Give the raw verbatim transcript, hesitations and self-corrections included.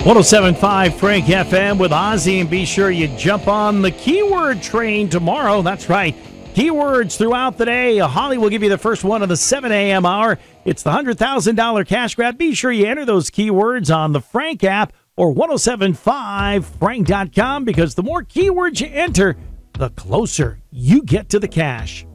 one oh seven point five Frank F M with Ozzy, and be sure you jump on the keyword train tomorrow. That's right. Keywords throughout the day. Holly will give you the first one of the seven a.m. hour. It's the one hundred thousand dollars cash grab. Be sure you enter those keywords on the Frank app or ten seventy-five frank dot com, because the more keywords you enter, the closer you get to the cash.